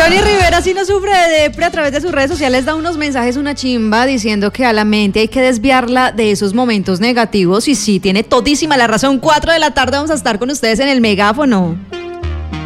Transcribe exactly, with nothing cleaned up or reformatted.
Johnny Rivera sí no sufre de depre, a través de sus redes sociales da unos mensajes, una chimba, diciendo que a la mente hay que desviarla de esos momentos negativos y sí, tiene todísima la razón. Cuatro de la tarde vamos a estar con ustedes en el megáfono.